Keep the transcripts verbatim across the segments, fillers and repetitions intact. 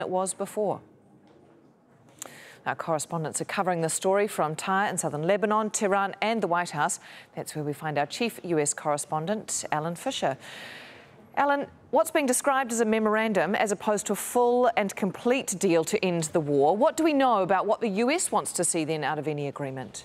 it was before. Our correspondents are covering the story from Tyre in southern Lebanon, Tehran and the White House. That's where we find our chief U S correspondent, Alan Fisher. Alan, what's being described as a memorandum as opposed to a full and complete deal to end the war? What do we know about what the U S wants to see then out of any agreement?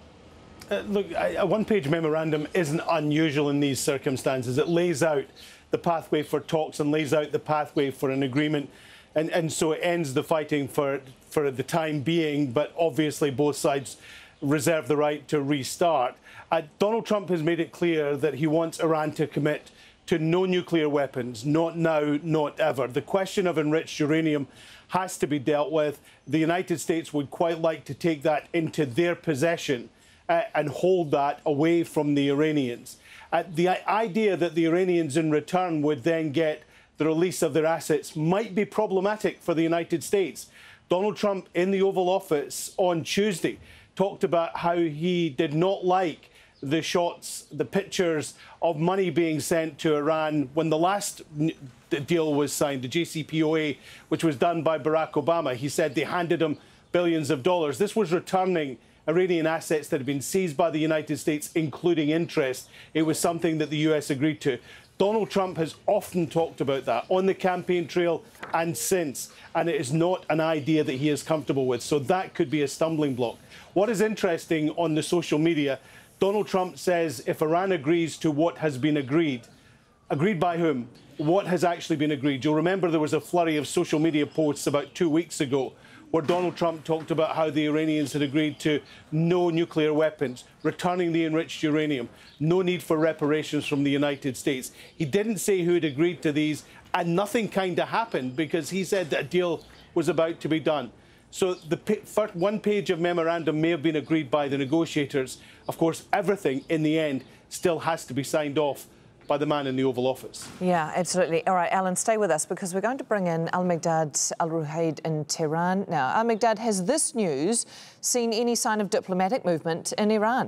Uh, look, a one-page memorandum isn't unusual in these circumstances. It lays out the pathway for talks and lays out the pathway for an agreement. And, and so it ends the fighting for, for the time being, but obviously both sides reserve the right to restart. Uh, Donald Trump has made it clear that he wants Iran to commit to no nuclear weapons, not now, not ever. The question of enriched uranium has to be dealt with. The United States would quite like to take that into their possession uh, and hold that away from the Iranians. Uh, the idea that the Iranians in return would then get the release of their assets might be problematic for the United States. Donald Trump in the Oval Office on Tuesday talked about how he did not like the shots, the pictures of money being sent to Iran when the last deal was signed, the J C P O A, which was done by Barack Obama. He said they handed him billions of dollars. This was returning Iranian assets that had been seized by the United States, including interest. It was something that the U S agreed to. Donald Trump has often talked about that on the campaign trail and since, and it is not an idea that he is comfortable with. So that could be a stumbling block. What is interesting on the social media, Donald Trump says if Iran agrees to what has been agreed, agreed by whom? What has actually been agreed? You'll remember there was a flurry of social media posts about two weeks ago where Donald Trump talked about how the Iranians had agreed to no nuclear weapons, returning the enriched uranium, no need for reparations from the United States. He didn't say who had agreed to these, and nothing kind of happened because he said that a deal was about to be done. So the first one page of memorandum may have been agreed by the negotiators. Of course, everything in the end still has to be signed off by the man in the Oval Office. Yeah, absolutely. All right, Alan, stay with us because we're going to bring in Al-Miqdad Al-Ruhaid in Tehran now. Al-Miqdad, has this news seen any sign of diplomatic movement in Iran?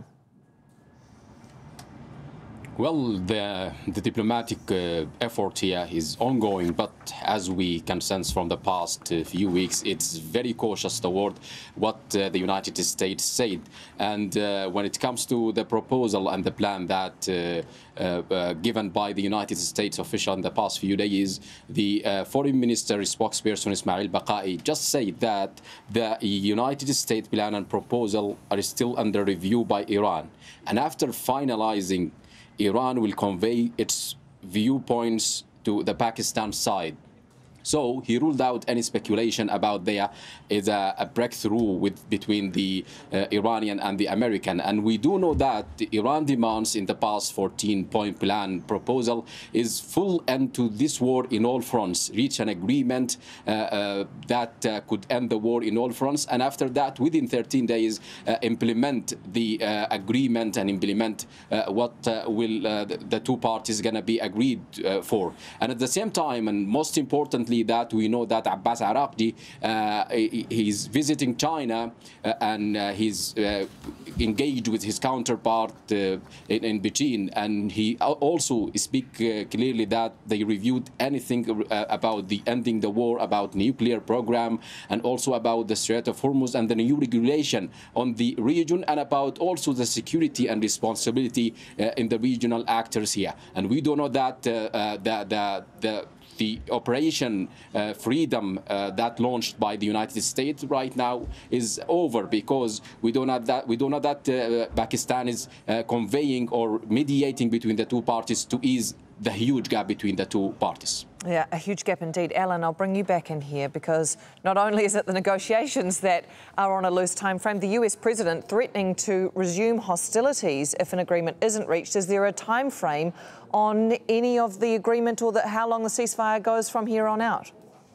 Well, the, the diplomatic uh, effort here is ongoing, but as we can sense from the past uh, few weeks, it's very cautious toward what uh, the United States said. And uh, when it comes to the proposal and the plan that uh, uh, uh, given by the United States official in the past few days, the uh, foreign minister spokesperson Ismail Baqai just said that the United States plan and proposal are still under review by Iran. And after finalizing, Iran will convey its viewpoints to the Pakistan side. So he ruled out any speculation about there is a, a breakthrough with between the uh, Iranian and the American. And we do know that the Iran demands in the past fourteen point plan proposal is full end to this war in all fronts, reach an agreement uh, uh, that uh, could end the war in all fronts. And after that, within thirteen days, uh, implement the uh, agreement and implement uh, what uh, will uh, the, the two parties going to be agreed uh, for. And at the same time, and most importantly, that we know that Abbas Araqchi, uh, he's visiting China uh, and uh, he's uh, engaged with his counterpart uh, in, in Beijing, and he also speak uh, clearly that they reviewed anything uh, about the ending the war, about nuclear program, and also about the Strait of Hormuz and the new regulation on the region, and about also the security and responsibility uh, in the regional actors here. And we do know that uh, uh, the, the, the The operation uh, Freedom uh, that launched by the United States right now is over because we do not that we do not that uh, Pakistan is uh, conveying or mediating between the two parties to ease the huge gap between the two parties. Yeah, a huge gap indeed. Alan, I'll bring you back in here because not only is it the negotiations that are on a loose time frame, the U S president threatening to resume hostilities if an agreement isn't reached. Is there a time frame on any of the agreement or the, how long the ceasefire goes from here on out?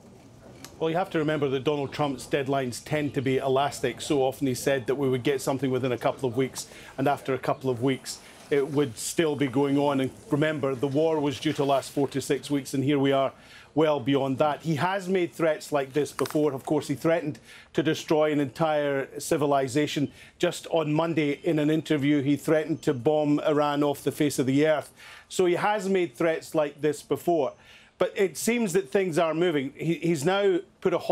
Well, you have to remember that Donald Trump's deadlines tend to be elastic. So often he said that we would get something within a couple of weeks, and after a couple of weeks, it would still be going on. And remember, the war was due to last four to six weeks, and here we are well beyond that. He has made threats like this before. Of course, he threatened to destroy an entire civilization. Just on Monday, in an interview, he threatened to bomb Iran off the face of the earth. So he has made threats like this before. But it seems that things are moving. He, he's now put a